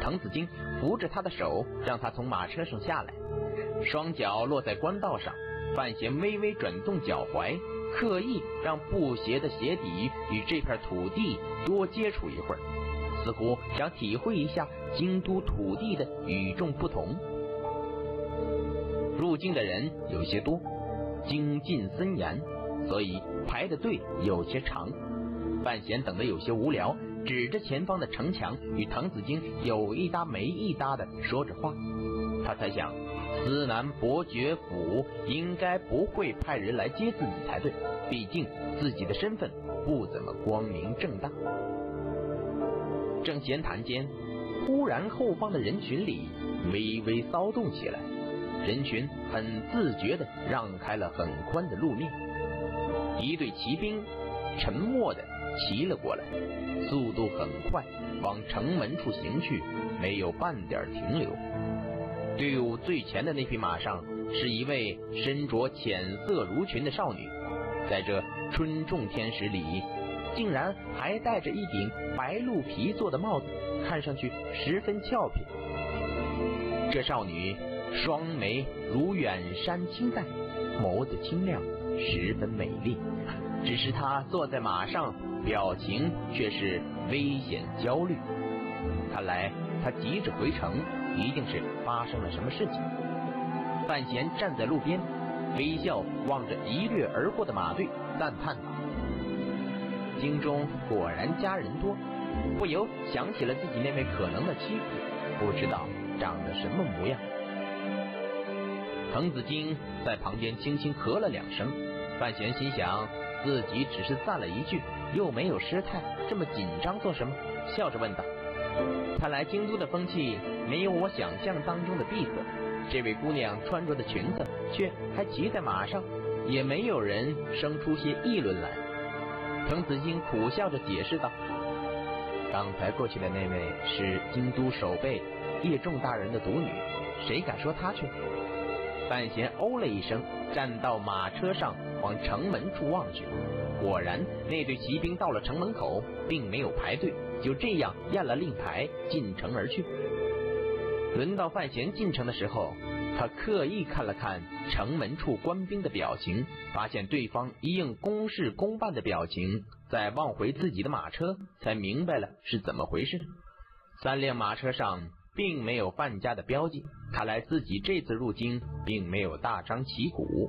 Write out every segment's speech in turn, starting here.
滕子京扶着他的手，让他从马车上下来，双脚落在官道上。范闲微微转动脚踝，刻意让布鞋的鞋底与这片土地多接触一会儿，似乎想体会一下京都土地的与众不同。入京的人有些多，京禁森严，所以排的队有些长。范闲等得有些无聊，指着前方的城墙与滕子京有一搭没一搭的说着话。他猜想司南伯爵府应该不会派人来接自己才对，毕竟自己的身份不怎么光明正大。正闲谈间，忽然后方的人群里微微骚动起来，人群很自觉地让开了很宽的路面，一队骑兵沉默地骑了过来，速度很快，往城门处行去，没有半点停留。队伍最前的那匹马上是一位身着浅色襦裙的少女，在这春种天时里，竟然还戴着一顶白鹿皮做的帽子，看上去十分俏皮。这少女双眉如远山青黛，眸子清亮，十分美丽，只是她坐在马上，表情却是危险焦虑。看来她急着回城，一定是发生了什么事情。范闲站在路边，微笑望着一掠而过的马队，赞叹道：京中果然家人多，不由想起了自己那位可能的妻子，不知道长得什么模样。滕子京在旁边轻轻咳了两声，范闲心想自己只是赞了一句，又没有失态，这么紧张做什么？笑着问道：看来京都的风气没有我想象当中的闭塞，这位姑娘穿着的裙子却还骑在马上，也没有人生出些议论来。滕子京苦笑着解释道：刚才过去的那位是京都守备叶仲大人的独女，谁敢说她去？范闲哦了一声，站到马车上往城门处望去，果然那队骑兵到了城门口，并没有排队，就这样验了令牌进城而去。轮到范闲进城的时候，他刻意看了看城门处官兵的表情，发现对方一应公事公办的表情，再望回自己的马车，才明白了是怎么回事。三辆马车上并没有范家的标记，看来自己这次入京并没有大张旗鼓。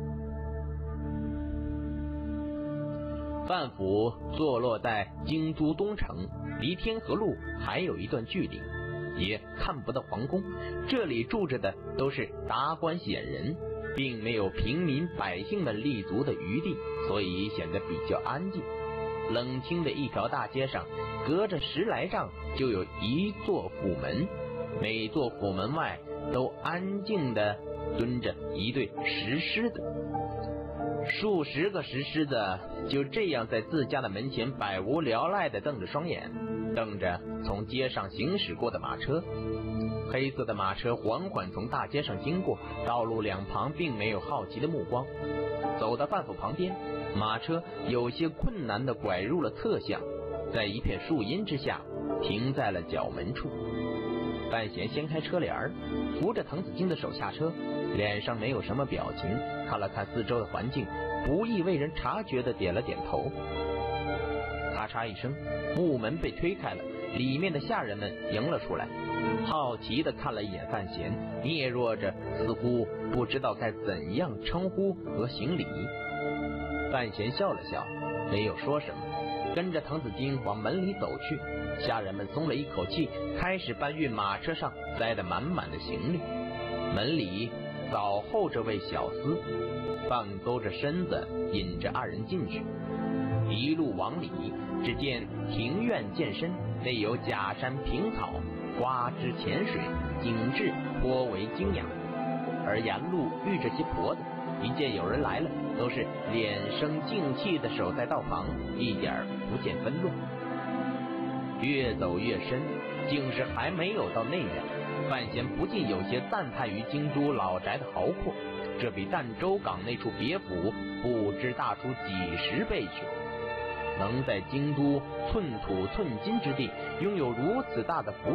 范府坐落在京都东城，离天河路还有一段距离，也看不到皇宫，这里住着的都是达官显人，并没有平民百姓们立足的余地，所以显得比较安静。冷清的一条大街上，隔着10来丈就有一座府门，每座府门外都安静地蹲着一对石狮子，数十个石狮子就这样在自家的门前百无聊赖地瞪着双眼，瞪着从街上行驶过的马车。黑色的马车缓缓从大街上经过，道路两旁并没有好奇的目光。走到范府旁边，马车有些困难地拐入了侧巷，在一片树荫之下停在了角门处。范闲掀开车帘，扶着滕子京的手下车，脸上没有什么表情，看了看四周的环境，不易为人察觉地点了点头。咔嚓一声，木门被推开了，里面的下人们迎了出来，好奇地看了一眼范闲，嗫嚅着，似乎不知道该怎样称呼和行礼。范闲笑了笑，没有说什么，跟着滕子京往门里走去。下人们松了一口气，开始搬运马车上塞得满满的行李。门里早候着位小厮，半勾着身子引着二人进去。一路往里，只见庭院渐深，内有假山平草，花枝浅水，景致颇为精雅。而沿路遇着些婆子，一见有人来了，都是脸生静气的守在道旁，一点不见纷乱。越走越深，竟是还没有到内院，范闲不禁有些赞叹于京都老宅的豪阔，这比儋州港那处别府不知大出几十倍去。能在京都寸土寸金之地拥有如此大的府